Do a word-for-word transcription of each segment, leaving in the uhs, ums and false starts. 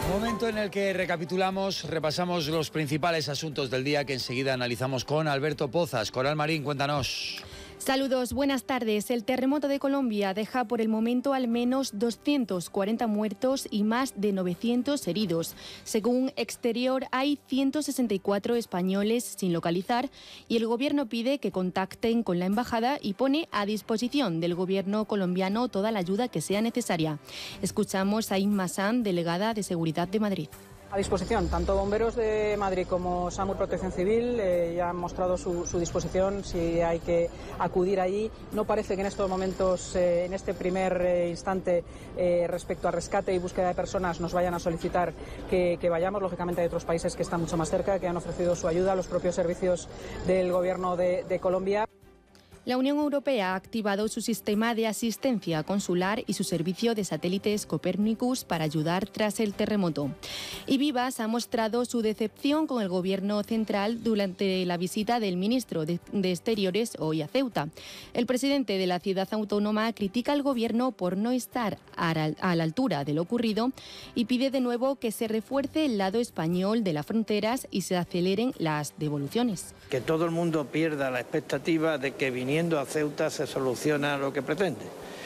Momento en el que recapitulamos, repasamos los principales asuntos del día que enseguida analizamos con Alberto Pozas. Coral Marín, cuéntanos. Saludos, buenas tardes. El terremoto de Colombia deja por el momento al menos doscientos cuarenta muertos y más de novecientos heridos. Según Exterior, hay ciento sesenta y cuatro españoles sin localizar y el gobierno pide que contacten con la embajada y pone a disposición del gobierno colombiano toda la ayuda que sea necesaria. Escuchamos a Inma San, delegada de Seguridad de Madrid. A disposición, tanto Bomberos de Madrid como SAMUR Protección Civil eh, ya han mostrado su, su disposición si hay que acudir allí. No parece que en estos momentos, eh, en este primer eh, instante, eh, respecto a rescate y búsqueda de personas, nos vayan a solicitar que, que vayamos. Lógicamente hay otros países que están mucho más cerca, que han ofrecido su ayuda, los propios servicios del Gobierno de, de Colombia. La Unión Europea ha activado su sistema de asistencia consular y su servicio de satélites Copernicus para ayudar tras el terremoto. Y Vivas ha mostrado su decepción con el gobierno central durante la visita del ministro de, de Exteriores hoy a Ceuta. El presidente de la ciudad autónoma critica al gobierno por no estar a la, a la altura de lo ocurrido y pide de nuevo que se refuerce el lado español de las fronteras y se aceleren las devoluciones. Que todo el mundo pierda la expectativa de que viniendo a Ceuta se soluciona lo que pretende.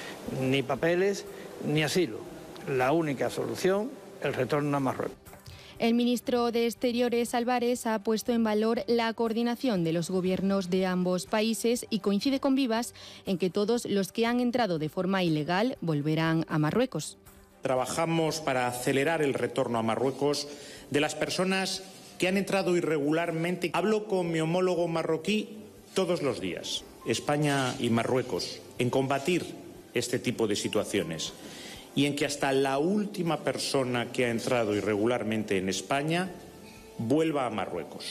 Ni papeles ni asilo. La única solución, el retorno a Marruecos. El ministro de Exteriores, Álvarez, ha puesto en valor la coordinación de los gobiernos de ambos países y coincide con Vivas en que todos los que han entrado de forma ilegal volverán a Marruecos. Trabajamos para acelerar el retorno a Marruecos de las personas que han entrado irregularmente. Hablo con mi homólogo marroquí todos los días, España y Marruecos, en combatir este tipo de situaciones y en que hasta la última persona que ha entrado irregularmente en España vuelva a Marruecos.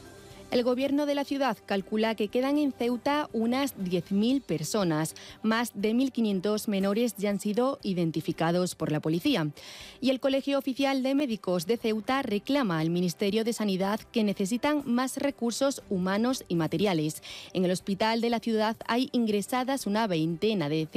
El gobierno de la ciudad calcula que quedan en Ceuta unas diez mil personas. Más de mil quinientos menores ya han sido identificados por la policía. Y el Colegio Oficial de Médicos de Ceuta reclama al Ministerio de Sanidad que necesitan más recursos humanos y materiales. En el hospital de la ciudad hay ingresadas una veintena de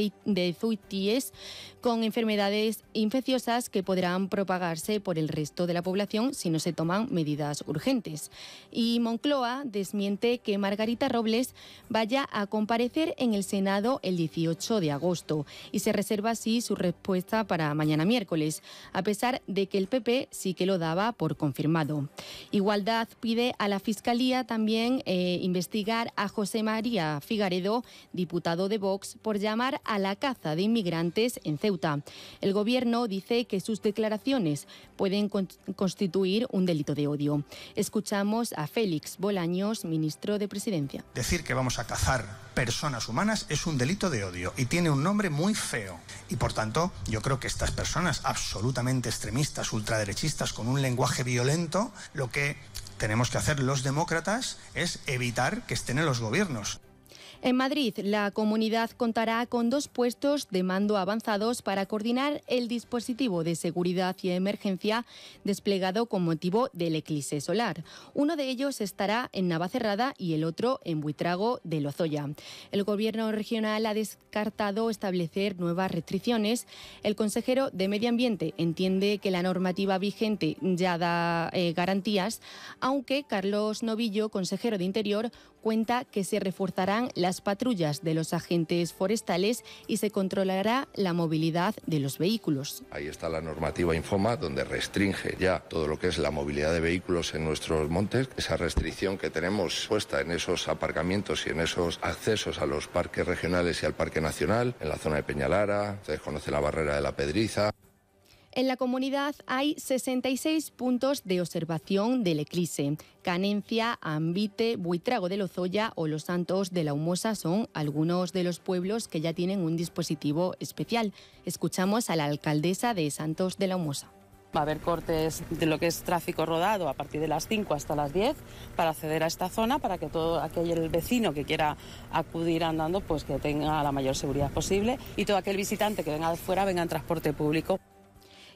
ceutíes con enfermedades infecciosas que podrán propagarse por el resto de la población si no se toman medidas urgentes. Y Moncloa desmiente que Margarita Robles vaya a comparecer en el Senado el dieciocho de agosto y se reserva así su respuesta para mañana miércoles, a pesar de que el P P sí que lo daba por confirmado. Igualdad pide a la Fiscalía también eh, investigar a José María Figaredo, diputado de Vox, por llamar a la caza de inmigrantes en Ceuta. El Gobierno dice que sus declaraciones pueden con- constituir un delito de odio. Escuchamos a Félix Bolaños, ministro de Presidencia. Decir que vamos a cazar personas humanas es un delito de odio y tiene un nombre muy feo. Y por tanto, yo creo que estas personas absolutamente extremistas, ultraderechistas, con un lenguaje violento, lo que tenemos que hacer los demócratas es evitar que estén en los gobiernos. En Madrid, la comunidad contará con dos puestos de mando avanzados para coordinar el dispositivo de seguridad y emergencia desplegado con motivo del eclipse solar. Uno de ellos estará en Navacerrada y el otro en Buitrago de Lozoya. El Gobierno regional ha descartado establecer nuevas restricciones. El consejero de Medio Ambiente entiende que la normativa vigente ya da eh, garantías, aunque Carlos Novillo, consejero de Interior, cuenta que se reforzarán las patrullas de los agentes forestales y se controlará la movilidad de los vehículos. Ahí está la normativa Infoma, donde restringe ya todo lo que es la movilidad de vehículos en nuestros montes. Esa restricción que tenemos puesta en esos aparcamientos y en esos accesos a los parques regionales y al Parque Nacional, en la zona de Peñalara, ustedes conocen la barrera de la Pedriza. En la comunidad hay sesenta y seis puntos de observación del eclipse. Canencia, Ambite, Buitrago de Lozoya o Los Santos de la Humosa son algunos de los pueblos que ya tienen un dispositivo especial. Escuchamos a la alcaldesa de Santos de la Humosa. Va a haber cortes de lo que es tráfico rodado a partir de las cinco hasta las diez para acceder a esta zona, para que todo aquel vecino que quiera acudir andando pues que tenga la mayor seguridad posible y todo aquel visitante que venga de fuera venga en transporte público.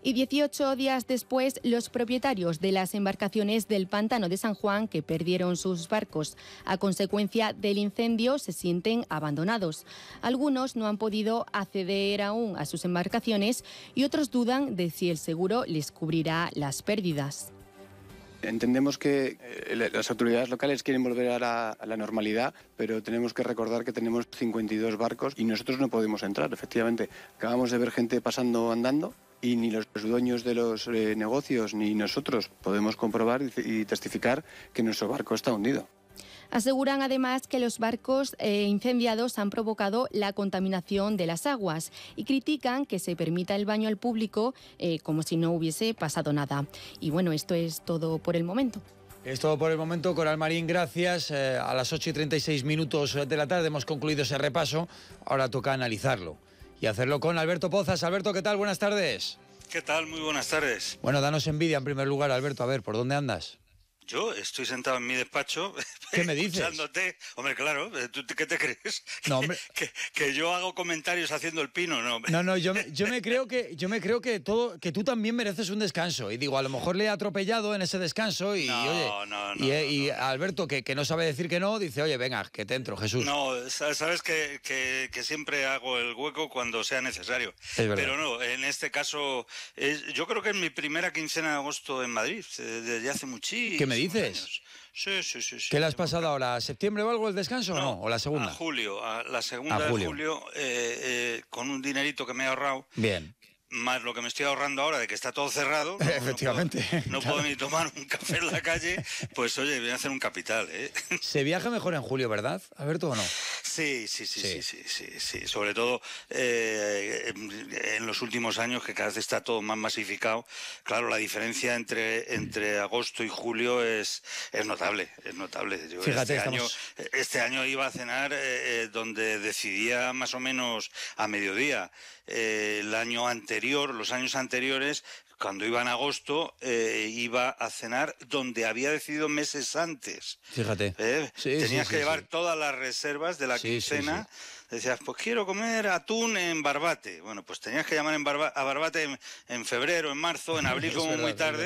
Y dieciocho días después, los propietarios de las embarcaciones del Pantano de San Juan, que perdieron sus barcos a consecuencia del incendio, se sienten abandonados. Algunos no han podido acceder aún a sus embarcaciones y otros dudan de si el seguro les cubrirá las pérdidas. Entendemos que eh, las autoridades locales quieren volver a la, a la normalidad, pero tenemos que recordar que tenemos cincuenta y dos barcos y nosotros no podemos entrar. Efectivamente, acabamos de ver gente pasando andando y ni los dueños de los eh, negocios ni nosotros podemos comprobar y, y testificar que nuestro barco está hundido. Aseguran además que los barcos eh, incendiados han provocado la contaminación de las aguas y critican que se permita el baño al público eh, como si no hubiese pasado nada. Y bueno, esto es todo por el momento. Es todo por el momento, Coral Marín, gracias. Eh, a las ocho y treinta y seis minutos de la tarde hemos concluido ese repaso. Ahora toca analizarlo y hacerlo con Alberto Pozas. Alberto, ¿qué tal? Buenas tardes. ¿Qué tal? Muy buenas tardes. Bueno, danos envidia en primer lugar, Alberto. A ver, ¿por dónde andas? Yo estoy sentado en mi despacho. ¿Qué me dices? Escuchándote. Hombre, claro, ¿tú qué te crees? No, hombre. ¿Que, que, que yo hago comentarios haciendo el pino? No, no, no yo, me, yo me creo que yo me creo que todo que tú también mereces un descanso. Y digo, a lo mejor le he atropellado en ese descanso y, no, oye, no, no, y, no, y no. Alberto, que, que no sabe decir que no, dice, oye, venga, que te entro, Jesús. No, sabes que, que, que siempre hago el hueco cuando sea necesario. Es verdad. Pero no, en este caso, es, yo creo que es mi primera quincena de agosto en Madrid, desde hace muchísimos ¿Qué me dices? años. Sí, sí, sí, sí. ¿Qué le has pasado ahora? ¿A septiembre o algo el descanso o no? ¿O la segunda? A julio, a la segunda a julio. de julio, eh, eh, con un dinerito que me he ahorrado. Bien. Más lo que me estoy ahorrando ahora de que está todo cerrado. No, Efectivamente. No, puedo, no claro. puedo ni tomar un café en la calle, pues oye, voy a hacer un capital, ¿eh? Se viaja mejor en julio, ¿verdad, Alberto, o no? Sí, sí, sí, sí, Sí. sí, sí, sí. Sobre todo eh, en los últimos años, que cada vez está todo más masificado. Claro, la diferencia entre, entre agosto y julio es, es notable, es notable. Yo Fíjate, este, estamos... año, este año iba a cenar eh, donde decidía más o menos a mediodía. Eh, el año anterior, los años anteriores, cuando iba en agosto, eh, iba a cenar donde había decidido meses antes. Fíjate. ¿Eh? Sí, Tenías sí, que sí, llevar sí. todas las reservas de la Sí, quincena. sí, sí. Decías, pues quiero comer atún en Barbate. Bueno, pues tenías que llamar en Barba- a Barbate en, en febrero, en marzo, en abril Es como verdad, muy es tarde. verdad.